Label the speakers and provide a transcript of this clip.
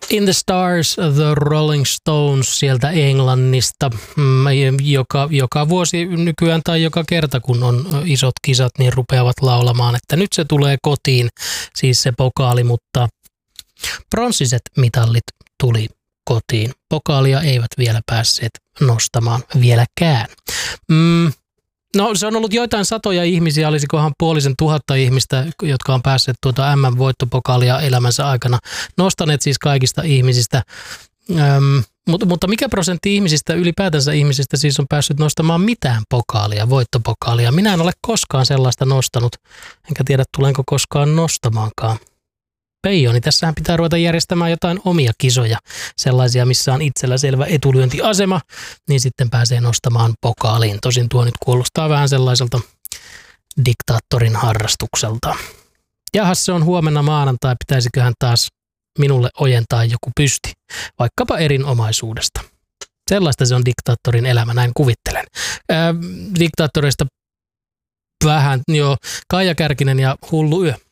Speaker 1: In the Stars, The Rolling Stones sieltä Englannista. Joka vuosi nykyään tai joka kerta, kun on isot kisat, niin rupeavat laulamaan, että nyt se tulee kotiin, siis se pokaali, mutta pronssiset mitallit tuli kotiin. Pokaalia eivät vielä päässeet nostamaan vieläkään. No se on ollut joitain satoja ihmisiä, olisikohan 500 ihmistä, jotka on päässeet tuota MM-voittopokaalia elämänsä aikana nostaneet siis kaikista ihmisistä. Mutta mikä prosentti ihmisistä, ylipäätänsä ihmisistä siis on päässyt nostamaan mitään pokaalia, voittopokaalia? Minä en ole koskaan sellaista nostanut, enkä tiedä tulenko koskaan nostamaankaan. Peijo, niin tässähän pitää ruveta järjestämään jotain omia kisoja, sellaisia, missä on itsellä selvä etulyöntiasema, niin sitten pääsee nostamaan pokaaliin. Tosin tuo nyt kuulostaa vähän sellaiselta diktaattorin harrastukselta. Jahas, se on huomenna maanantai, pitäisiköhän taas minulle ojentaa joku pysti, vaikkapa erinomaisuudesta. Sellaista se on diktaattorin elämä, näin kuvittelen. Diktaattoreista vähän, Kaija Kärkinen ja Hullu yö.